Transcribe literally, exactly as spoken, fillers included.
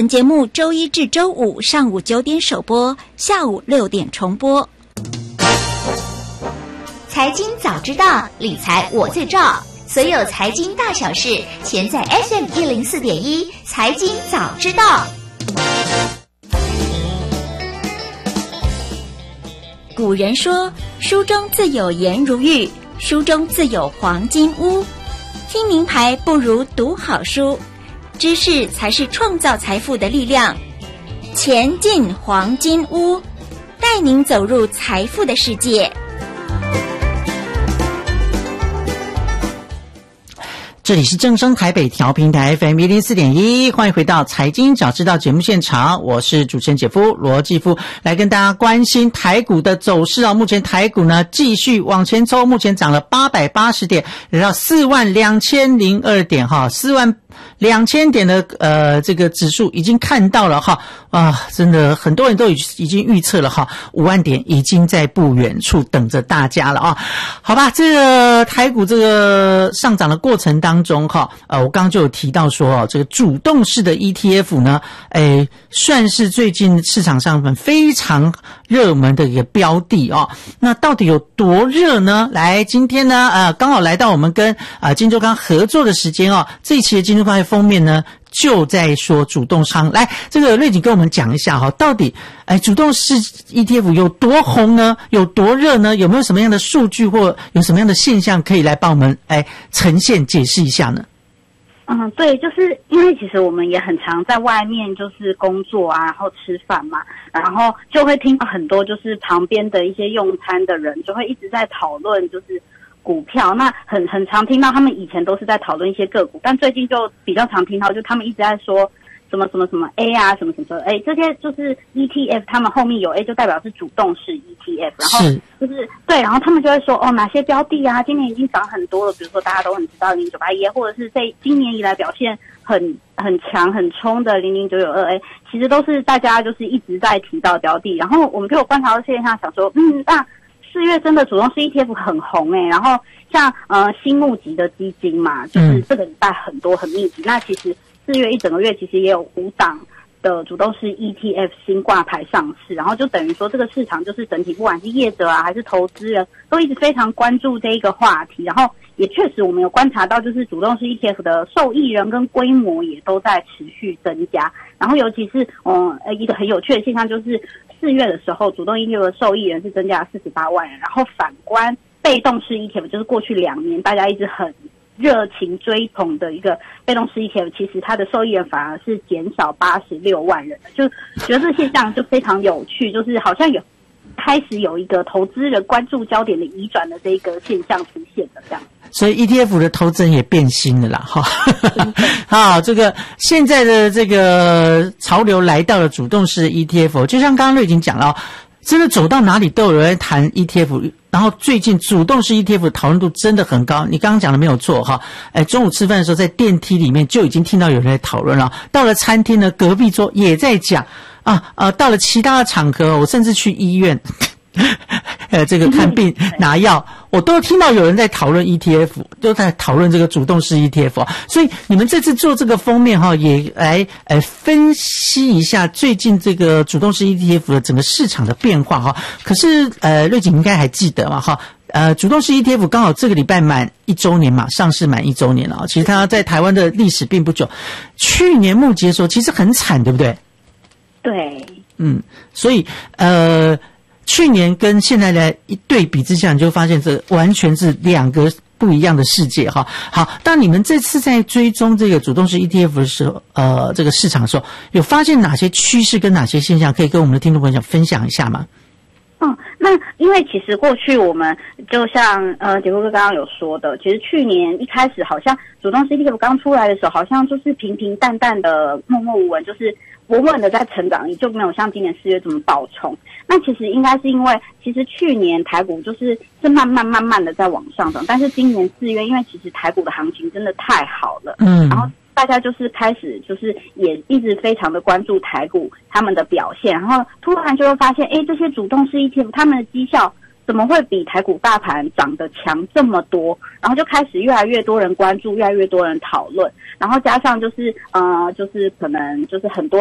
本节目周一至周五上午九点首播，下午六点重播。 财经早知道，理财我最照。所有财经大小事，全在 F M 一零四点一财经早知道。 古人说，书中自有颜如玉，书中自有黄金屋。听名牌不如读好书，知识才是创造财富的力量。钱进黄金屋，带您走入财富的世界。 这里是正声台北调频台 F M 一零四点一，欢迎回到财经早知道节目现场，我是主持人姐夫罗继夫，来跟大家关心台股的走势啊。目前台股呢继续往前抽，目前涨了八百八十点，来到四万两千零二点哈，四万两千点的呃这个指数已经看到了哈啊，真的很多人都已已经预测了哈，五万点已经在不远处等着大家了啊。好吧，这个台股这个上涨的过程当中。当中哈，呃，我刚刚就有提到说哦，这个主动式的 E T F 呢，诶，算是最近市场上非常热门的一个标的哦。那到底有多热呢？来，今天呢，呃，刚好来到我们跟啊、呃、金周刊合作的时间哦，这一期的金周刊的封面呢，就在说主动商。来，这个瑞景跟我们讲一下哈，到底哎主动式 E T F 有多红呢？有多热呢？有没有什么样的数据或有什么样的现象可以来帮我们哎呈现解释一下呢？ 嗯，对，就是因为其实我们也很常在外面就是工作啊，然后吃饭嘛，然后就会听到很多就是旁边的一些用餐的人就会一直在讨论就是股票，那很很常听到他们以前都是在讨论一些个股，但最近就比较常听到就他们一直在说什么什么什么 A 啊，什么什么 A， 这些就是 E T F， 他们后面有 A 就代表是主动式 E T F， 然后就是对，然后他们就会说哦哪些标的啊今年已经涨很多了，比如说大家都很知道零九八一，或者是在今年以来表现很很强很冲的零零九九二 A， 其实都是大家就是一直在提到标的，然后我们就有观察到现象，想说嗯那四月真的主动式 E T F 很红诶、欸，然后像呃新募集的基金嘛，就是这个礼拜很多很密集，那其实四月一整个月其实也有五档的主动式 E T F 新挂牌上市，然后就等于说这个市场就是整体不管是业者啊还是投资人都一直非常关注这一个话题，然后也确实我们有观察到就是主动式 E T F 的受益人跟规模也都在持续增加，然后尤其是嗯呃一个很有趣的现象就是四月的时候主动 E T F 的受益人是增加了四十八万人，然后反观被动式 E T F 就是过去两年大家一直很热情追捧的一个被动式 E T F， 其实它的受益人反而是减少八十六万人的，就觉得这现象就非常有趣，就是好像有开始有一个投资人关注焦点的移转的这个现象出现的这样。 所以 E T F 的投资人也变心了啦，哈，好，这个现在的这个潮流来到了主动式 E T F， 就像刚刚都已经讲了，真的走到哪里都有人谈 E T F。然后最近主动式 E T F 的讨论度真的很高，你刚刚讲的没有错哈。哎，中午吃饭的时候在电梯里面就已经听到有人在讨论了，到了餐厅呢，隔壁桌也在讲啊啊，到了其他的场合，我甚至去医院，呃，这个看病拿药，我都听到有人在讨论 E T F， 都在讨论这个主动式 E T F 啊。所以你们这次做这个封面哈，也来呃分析一下最近这个主动式 E T F 的整个市场的变化哈。可是呃，瑞景应该还记得嘛哈？呃，主动式 E T F 刚好这个礼拜满一周年嘛，上市满一周年了啊。其实它在台湾的历史并不久，去年募集的时候其实很惨，对不对？ 对， 嗯，所以呃。去年跟现在的一对比之下，你就发现这完全是两个不一样的世界哈。好，当你们这次在追踪这个主动式 E T F 的时候，呃，这个市场的时候，有发现哪些趋势跟哪些现象，可以跟我们的听众朋友分享一下吗？ 嗯，那因为其实过去我们就像呃杰夫哥刚刚有说的，其实去年一开始好像主动式 E T F 刚出来的时候，好像就是平平淡淡的默默无闻，就是稳稳的在成长，也就没有像今年四月这么暴冲。那其实应该是因为其实去年台股就是是慢慢慢慢的在往上涨，但是今年四月因为其实台股的行情真的太好了，嗯，然后大家就是开始就是也一直非常的关注台股他们的表现，然后突然就会发现，哎，这些主动式 E T F 他们的绩效怎么会比台股大盘涨得强这么多？然后就开始越来越多人关注，越来越多人讨论，然后加上就是呃，就是可能就是很多